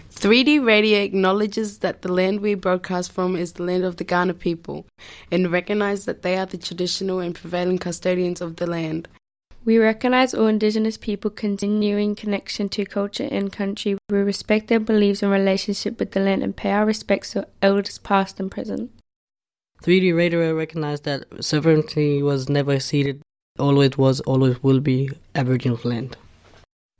3D Radio acknowledges that the land we broadcast from is the land of the Kaurna people and recognise that they are the traditional and prevailing custodians of the land. We recognise all Indigenous people continuing connection to culture and country. We respect their beliefs and relationship with the land and pay our respects to elders past and present. 3D Radio recognised that sovereignty was never ceded, always was, always will be Aboriginal land.